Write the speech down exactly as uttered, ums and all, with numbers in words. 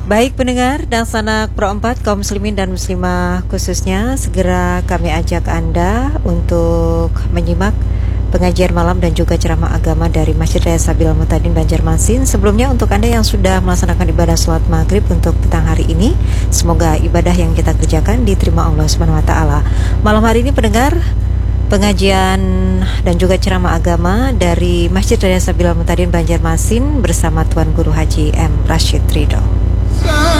Baik pendengar dan sanak Pro empat kaum muslimin dan muslimah khususnya, segera kami ajak Anda untuk menyimak pengajian malam dan juga ceramah agama dari Masjid Raya Sabil Mutadin Banjarmasin. Sebelumnya untuk Anda yang sudah melaksanakan ibadah sholat maghrib untuk petang hari ini, semoga ibadah yang kita kerjakan diterima Allah subhanahu wa taala. Malam hari ini pendengar, pengajian dan juga ceramah agama dari Masjid Raya Sabil Mutadin Banjarmasin bersama Tuan Guru Haji M. Rashid Ridho.